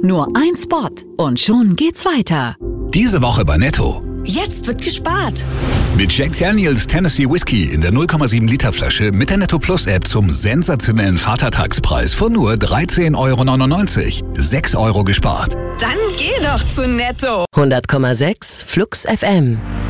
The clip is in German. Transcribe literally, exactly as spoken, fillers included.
Nur ein Spot und schon geht's weiter. Diese Woche bei Netto. Jetzt wird gespart. Mit Jack Daniels Tennessee Whiskey in der null Komma sieben Liter Flasche mit der Netto Plus App zum sensationellen Vatertagspreis von nur dreizehn Euro neunundneunzig. sechs Euro gespart. Dann geh doch zu Netto. hundert Komma sechs Flux F M.